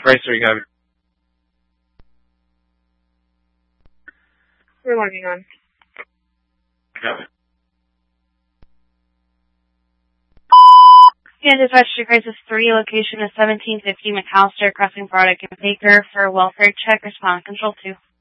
Chrysler, you got it. We're logging on. Got it. Kansas Registry Crisis 3, location is 1750 McAllister Crossing Product and Baker for welfare check. Respond Control 2.